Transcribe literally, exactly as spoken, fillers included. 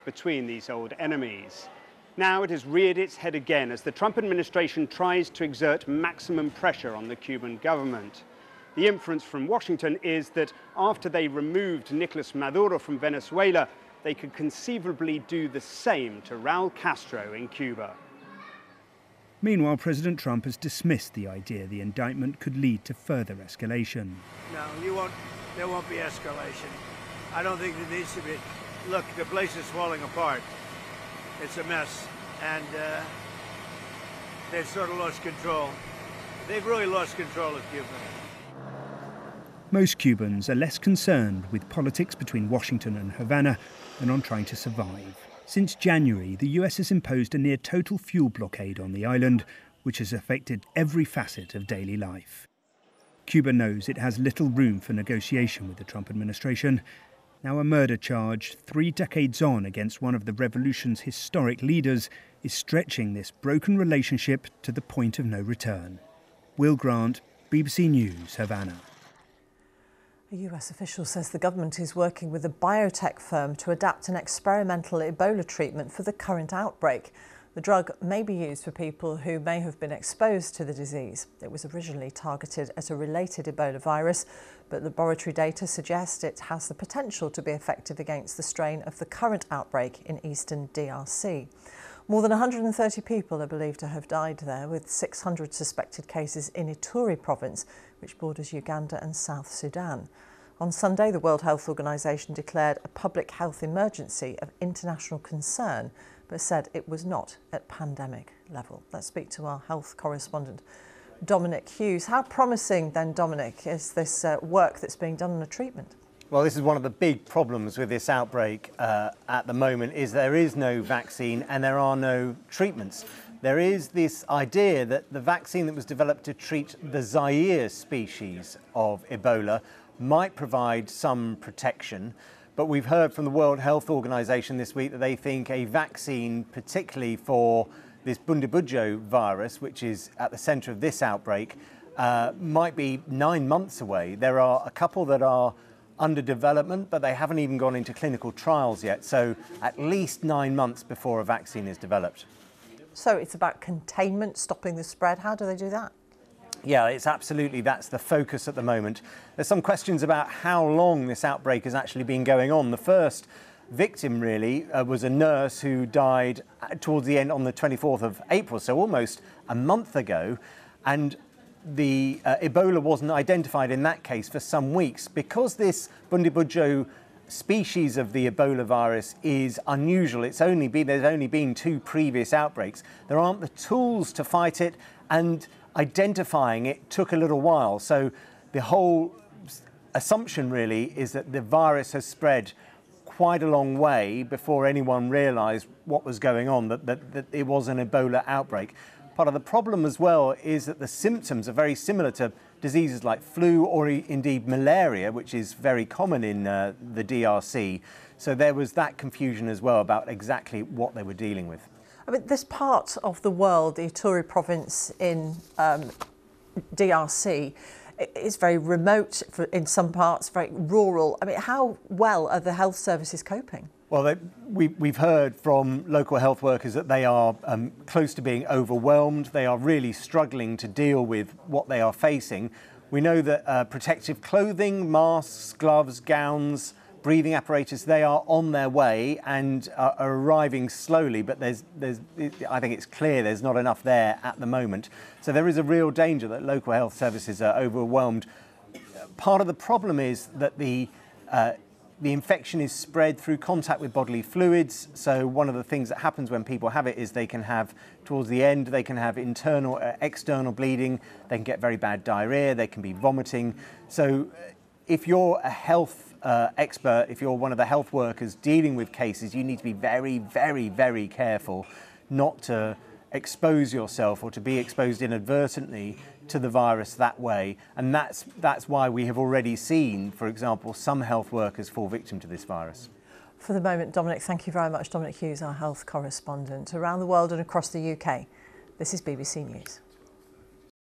between these old enemies. Now it has reared its head again as the Trump administration tries to exert maximum pressure on the Cuban government. The inference from Washington is that after they removed Nicolas Maduro from Venezuela, they could conceivably do the same to Raul Castro in Cuba. Meanwhile, President Trump has dismissed the idea the indictment could lead to further escalation. No, you won't, there won't be escalation. I don't think there needs to be. Look, the place is falling apart. It's a mess, and uh, they've sort of lost control. They've really lost control of Cuba. Most Cubans are less concerned with politics between Washington and Havana than on trying to survive. Since January, the U S has imposed a near-total fuel blockade on the island, which has affected every facet of daily life. Cuba knows it has little room for negotiation with the Trump administration. Now a murder charge, three decades on against one of the revolution's historic leaders, is stretching this broken relationship to the point of no return. Will Grant, B B C News, Havana. A U S official says the government is working with a biotech firm to adapt an experimental Ebola treatment for the current outbreak. The drug may be used for people who may have been exposed to the disease. It was originally targeted at a related Ebola virus, but laboratory data suggest it has the potential to be effective against the strain of the current outbreak in eastern D R C. More than one hundred thirty people are believed to have died there, with six hundred suspected cases in Ituri province, which borders Uganda and South Sudan. On Sunday, the World Health Organization declared a public health emergency of international concern, but said it was not at pandemic level. Let's speak to our health correspondent, Dominic Hughes. How promising then, Dominic, is this uh, work that's being done on a treatment? Well, this is one of the big problems with this outbreak uh, at the moment, is there is no vaccine and there are no treatments. There is this idea that the vaccine that was developed to treat the Zaire species of Ebola might provide some protection. But we've heard from the World Health Organization this week that they think a vaccine, particularly for this Bundibugyo virus, which is at the center of this outbreak, uh, might be nine months away. There are a couple that are under development, but they haven't even gone into clinical trials yet. So at least nine months before a vaccine is developed. So it's about containment, stopping the spread. How do they do that? Yeah, it's absolutely, that's the focus at the moment. There's some questions about how long this outbreak has actually been going on. The first victim really uh, was a nurse who died towards the end on the twenty-fourth of April, so almost a month ago. And the uh, Ebola wasn't identified in that case for some weeks. Because this Bundibugyo species of the Ebola virus is unusual, it's only been, there's only been two previous outbreaks, there aren't the tools to fight it, and identifying it took a little while. So the whole assumption really is that the virus has spread quite a long way before anyone realized what was going on, that, that, that it was an Ebola outbreak. Part of the problem as well is that the symptoms are very similar to diseases like flu or indeed malaria, which is very common in uh, the D R C. So there was that confusion as well about exactly what they were dealing with. I mean, this part of the world, the Ituri province in um, D R C, is very remote for, in some parts, very rural. I mean, how well are the health services coping? Well, they, we, we've heard from local health workers that they are um, close to being overwhelmed. They are really struggling to deal with what they are facing. We know that uh, protective clothing, masks, gloves, gowns, breathing apparatus, they are on their way and are, are arriving slowly, but there's, there's, I think it's clear there's not enough there at the moment. So there is a real danger that local health services are overwhelmed. Part of the problem is that the uh, The infection is spread through contact with bodily fluids. So one of the things that happens when people have it is they can have, towards the end, they can have internal, uh, external bleeding. They can get very bad diarrhea. They can be vomiting. So if you're a health uh, expert, if you're one of the health workers dealing with cases, you need to be very, very, very careful not to expose yourself or to be exposed inadvertently to the virus that way. And that's, that's why we have already seen, for example, some health workers fall victim to this virus. For the moment, Dominic, thank you very much. Dominic Hughes, our health correspondent around the world and across the U K. This is B B C News.